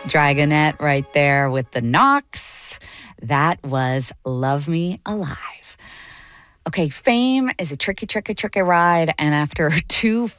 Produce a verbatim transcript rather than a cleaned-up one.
Dragonette right there with the Knocks. That was Love Me Alive. Okay, fame is a tricky, tricky, tricky ride. And after two